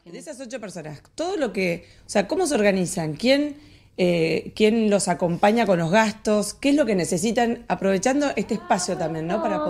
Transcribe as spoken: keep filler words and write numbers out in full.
De esas ocho personas, todo lo que, o sea, ¿cómo se organizan? ¿Quién, eh, quién los acompaña con los gastos? ¿Qué es lo que necesitan? Aprovechando este espacio también, ¿no? Para poder